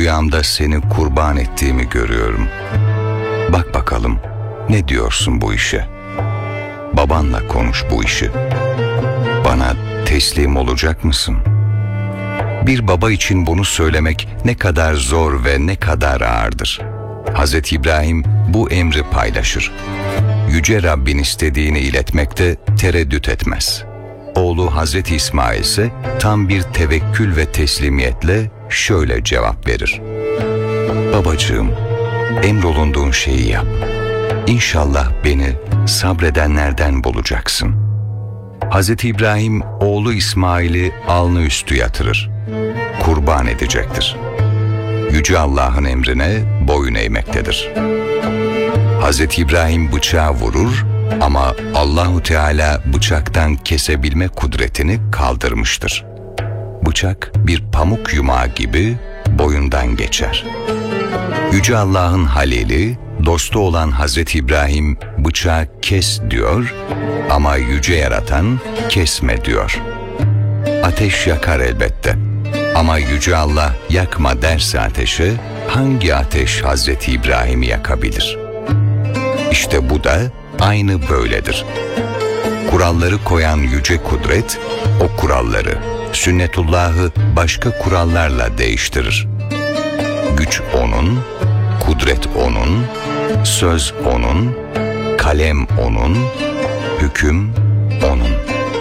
rüyamda seni kurban ettiğimi görüyorum. Bak bakalım, ne diyorsun bu işe? Babanla konuş bu işi. Bana teslim olacak mısın? Bir baba için bunu söylemek ne kadar zor ve ne kadar ağırdır. Hazreti İbrahim bu emri paylaşır. Yüce Rabbin istediğini iletmekte tereddüt etmez. Oğlu Hazreti İsmail ise tam bir tevekkül ve teslimiyetle şöyle cevap verir. Babacığım, emrolunduğun şeyi yap. İnşallah beni sabredenlerden bulacaksın. Hazreti İbrahim oğlu İsmail'i alnı üstü yatırır. Kurban edecektir. Yüce Allah'ın emrine boyun eğmektedir. Hazreti İbrahim bıçağı vurur ama Allahu Teala bıçaktan kesebilme kudretini kaldırmıştır. Bıçak bir pamuk yumağı gibi boyundan geçer. Yüce Allah'ın halili, dostu olan Hazreti İbrahim bıçağı kes diyor ama yüce yaratan kesme diyor. Ateş yakar elbette. Ama Yüce Allah yakma derse ateşe, hangi ateş Hazreti İbrahim'i yakabilir? İşte bu da aynı böyledir. Kuralları koyan yüce kudret, o kuralları, sünnetullahı başka kurallarla değiştirir. Güç O'nun, kudret O'nun, söz O'nun, kalem O'nun, hüküm O'nun.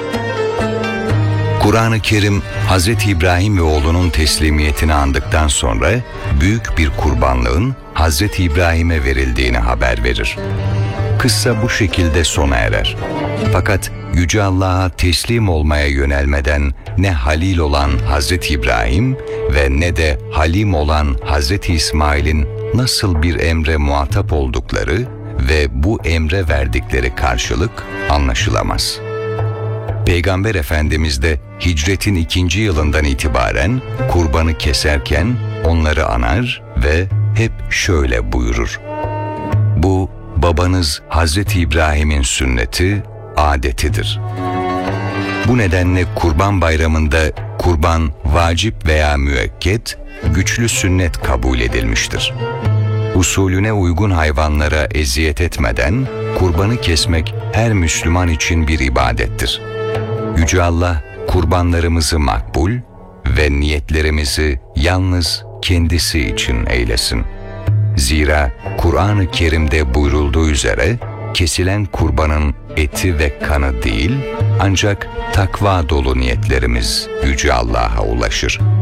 Kur'an-ı Kerim, Hazreti İbrahim ve oğlunun teslimiyetini andıktan sonra büyük bir kurbanlığın Hazreti İbrahim'e verildiğini haber verir. Kıssa bu şekilde sona erer. Fakat Yüce Allah'a teslim olmaya yönelmeden ne halil olan Hazreti İbrahim ve ne de halim olan Hazreti İsmail'in nasıl bir emre muhatap oldukları ve bu emre verdikleri karşılık anlaşılamaz. Peygamber Efendimiz de hicretin 2. yılından itibaren kurbanı keserken onları anar ve hep şöyle buyurur. Bu babanız Hazreti İbrahim'in sünneti, adetidir. Bu nedenle Kurban Bayramı'nda kurban vacip veya müekket, güçlü sünnet kabul edilmiştir. Usulüne uygun hayvanlara eziyet etmeden kurbanı kesmek her Müslüman için bir ibadettir. Yüce Allah kurbanlarımızı makbul ve niyetlerimizi yalnız kendisi için eylesin. Zira Kur'an-ı Kerim'de buyurulduğu üzere kesilen kurbanın eti ve kanı değil, ancak takva dolu niyetlerimiz Yüce Allah'a ulaşır.